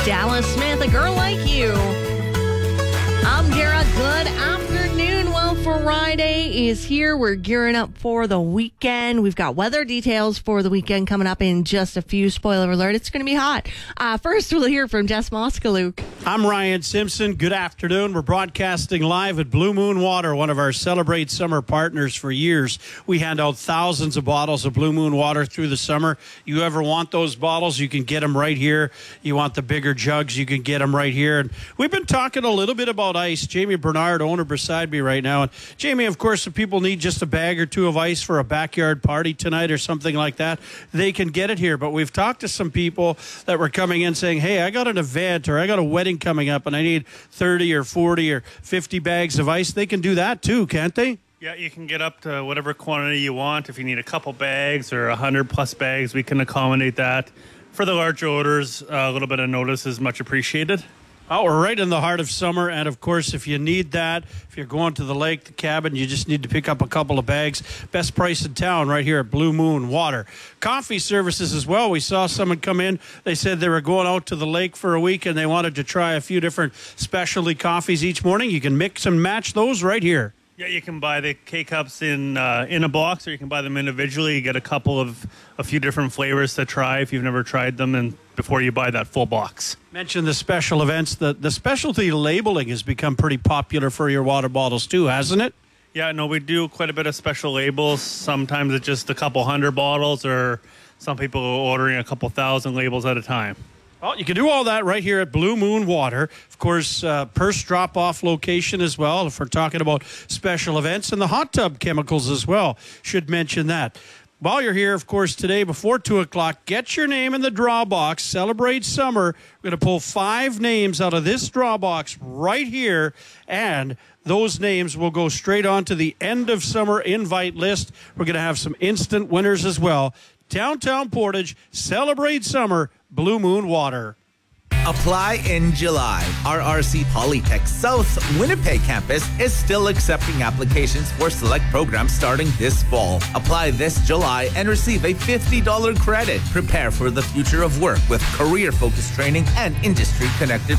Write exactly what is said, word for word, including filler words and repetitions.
Dallas Smith, A Girl Like You. I'm Dara. Good afternoon. Well, Friday is here. We're gearing up for the weekend. We've got weather details for the weekend coming up in just a few. Spoiler alert, it's going to be hot. Uh, first, we'll hear from Jess Moskaluk. I'm Ryan Simpson. Good afternoon. We're broadcasting live at Blue Moon Water, one of our Celebrate Summer partners for years. We hand out thousands of bottles of Blue Moon Water through the summer. You ever want those bottles, you can get them right here. You want the bigger jugs, you can get them right here. And we've been talking a little bit about ice. Jamie Bernard, owner, beside me right now. And Jamie, of course, if people need just a bag or two of ice for a backyard party tonight or something like that, they can get it here. But we've talked to some people that were coming in saying, hey, I got an event or I got a wedding coming up and I need thirty or forty or fifty bags of ice. They can do that too, can't they? Yeah, you can get up to whatever quantity you want. If you need a couple bags or one hundred plus bags, we can accommodate that. For the large orders, uh, a little bit of notice is much appreciated. Oh, we're right in the heart of summer, and of course, if you need that, if you're going to the lake, the cabin, you just need to pick up a couple of bags. Best price in town right here at Blue Moon Water. Coffee services as well. We saw someone come in. They said they were going out to the lake for a week, and they wanted to try a few different specialty coffees each morning. You can mix and match those right here. Yeah, you can buy the K-Cups in uh, in a box, or you can buy them individually. You get a couple of a few different flavors to try if you've never tried them, and before you buy that full box. Mention the special events. The, the specialty labeling has become pretty popular for your water bottles too, hasn't it? Yeah, no, we do quite a bit of special labels. Sometimes it's just a couple hundred bottles, or some people are ordering a couple thousand labels at a time. Well, you can do all that right here at Blue Moon Water. Of course, uh, Purse drop-off location as well, if we're talking about special events, and the hot tub chemicals as well. Should mention that. While you're here, of course, today before two o'clock, get your name in the draw box. Celebrate summer. We're going to pull five names out of this draw box right here, and those names will go straight on to the end of summer invite list. We're going to have some instant winners as well. Downtown Portage, celebrate summer, Blue Moon Water. Apply in July. R R C Polytech South Winnipeg campus is still accepting applications for select programs starting this fall. Apply this July and receive a fifty dollars credit. Prepare for the future of work with career-focused training and industry-connected